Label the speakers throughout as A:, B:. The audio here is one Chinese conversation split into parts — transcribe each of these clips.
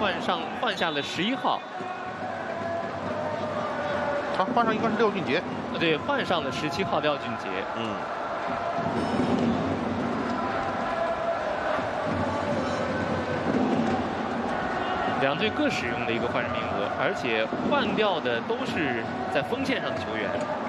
A: 换下了11号。
B: 他换上一个是廖俊杰，
A: 对，换上了17号廖俊杰。两队各使用了一个换人名额，而且换掉的都是在锋线上的球员。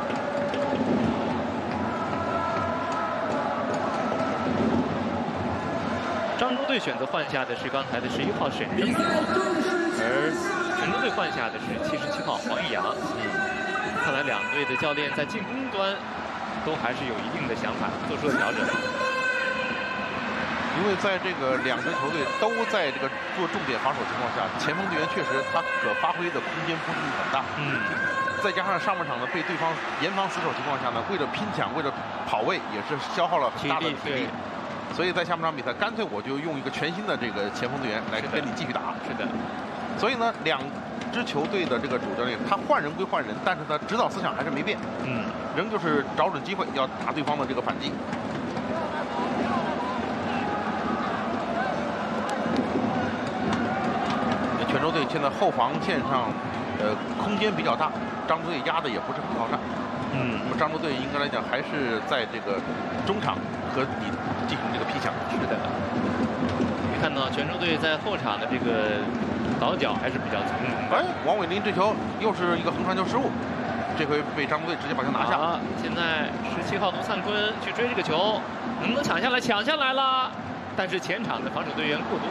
A: 漳州队选择换下的是刚才的11号沈正，而泉州队换下的是77号黄义阳。看来两队的教练在进攻端都还是有一定的想法，做出了调整。
B: 因为在这个两支球队都在这个做重点防守情况下，前锋队员确实他可发挥的空间不是很大。再加上上半场呢被对方严防死守情况下呢，为了拼抢，为了跑位，也是消耗了很大的体力。所以在下半场比赛，干脆我就用一个全新的这个前锋队员来跟你继续打。
A: 是的。所
B: 以呢，两支球队的这个主教练他换人归换人，但是他指导思想还是没变。仍旧是找准机会要打对方的这个反击。泉州队现在后防线上，空间比较大，漳州队压的也不是很靠上。那么漳州队应该来讲还是在这个中场和你进行这个劈抢。
A: 是的。你看到泉州队在后场的这个倒脚还是比较从容。
B: 王伟林这球又是一个横传球失误，这回被漳州队直接把球拿下。
A: 现在17号卢灿坤去追这个球，能不能抢下来？抢下来了，但是前场的防守队员过多。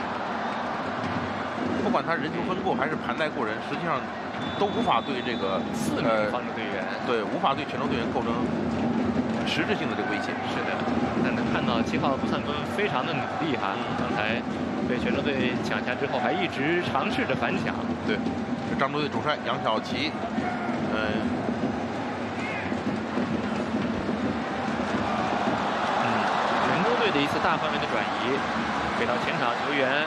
B: 不管他人球分过还是盘带过人，实际上都无法对这个
A: 4名防守队员，
B: 无法对泉州队员构成实质性的这个威胁。
A: 是的，但能看到7号卢灿坤非常的努力哈，刚才被泉州队抢下之后，还一直尝试着反抢。
B: 对，漳州队主帅杨晓琪，
A: 泉州队的一次大范围的转移，给到前场球员。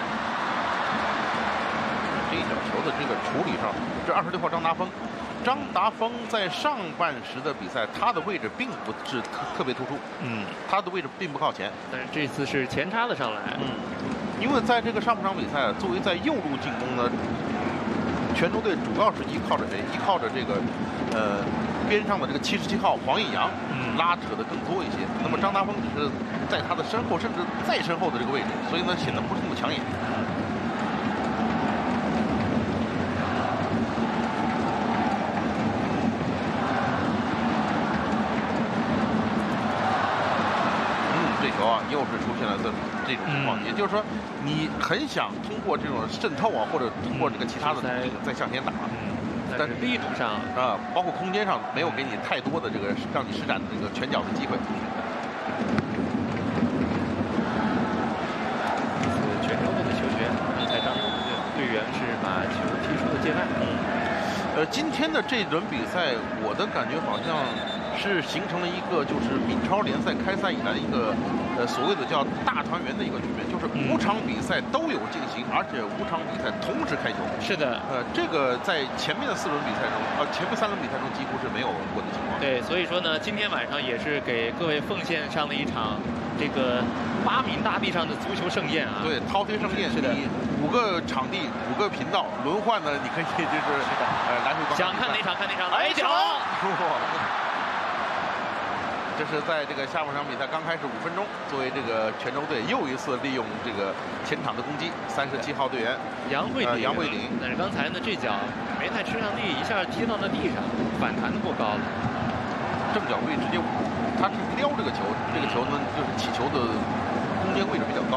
B: 这一脚球的这个处理上，这26号张达峰在上半时的比赛，他的位置并不是特别突出，他的位置并不靠前，
A: 但是这次是前插了上来，
B: 因为在这个上半场比赛，作为在右路进攻呢，泉州队主要是依靠着谁？依靠着这个边上的这个77号黄义阳，拉扯的更多一些。那么张达峰只是在他的身后，甚至再身后的这个位置，所以呢显得不是那么抢眼。又是出现了这种情况，也就是说，你很想通过这种渗透或者通过这个其他的再向前打，
A: 但是力度上
B: 包括空间上没有给你太多的这个让你施展的这个拳脚的机会。
A: 泉州队的球员，刚才漳州队的队员是把球踢出了界外。
B: 今天的这轮比赛，我的感觉好像是形成了一个就是闽超联赛开赛以来的一个所谓的叫大团圆的一个局面，就是5场比赛都有进行，而且5场比赛同时开球。
A: 是的，
B: 这个在前面的4轮比赛中，前面3轮比赛中几乎是没有过的情况。
A: 对，所以说呢，今天晚上也是给各位奉献上了一场这个8闽大地上的足球盛宴啊。
B: 对，饕餮盛宴。是的，5个场地5个频道轮换呢，你可以就是来回观看。
A: 想看哪场看哪场，来一脚。
B: 这是在这个下半场比赛刚开始5分钟，作为这个泉州队又一次利用这个前场的攻击，37号队员
A: 杨慧
B: 鼎。
A: 但是刚才呢这脚没太吃上力，一下踢到了地上，反弹的过高了。
B: 正脚背直接，他是撩这个球，这个球呢就是起球的空间位置比较高。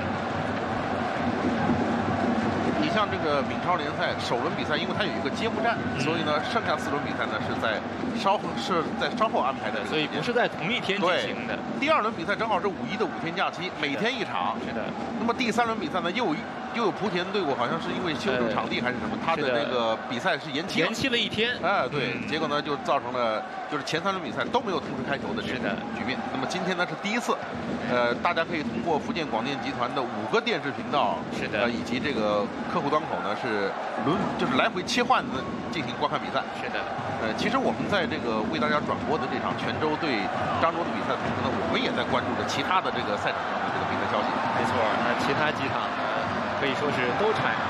B: 你像这个闽超联赛首轮比赛，因为它有一个揭幕战，所以呢，剩下4轮比赛呢是在稍后安排的，
A: 所以不是在同一天进行的。
B: 第2轮比赛正好是5一的5天假期，每天1场。
A: 是的。
B: 那么第3轮比赛呢，又有莆田队伍，好像是因为修正场地还是什么，他的这个比赛是延期
A: 了1天。
B: 对，结果呢就造成了就是前3轮比赛都没有同时开球的这个局面。那么今天呢是第一次，大家可以通过福建广电集团的5个电视频道，
A: 是的，
B: 以及这个客户端口呢是就是来回切换的进行观看比赛。
A: 是的。
B: 其实我们在这个为大家转播的这场泉州对漳州的比赛同时呢，我们也在关注着其他的这个赛场上的这个比赛消息。
A: 没错，那其他几场呢可以说是都产